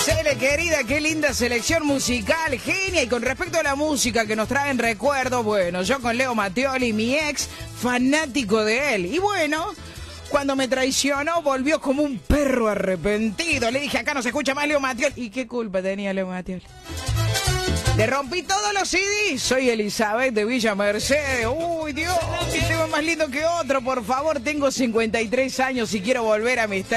Cele, querida, qué linda selección musical, genia. Y con respecto a la música que nos traen recuerdos, bueno, yo con Leo Mattioli, mi ex, fanático de él. Y bueno, cuando me traicionó, volvió como un perro arrepentido. Le dije, acá no se escucha más Leo Mattioli. ¿Y qué culpa tenía Leo Mattioli? Le rompí todos los CDs. Soy Elizabeth de Villa Mercedes. Uy, Dios, qué tema más lindo que otro. Por favor, tengo 53 años y quiero volver a mi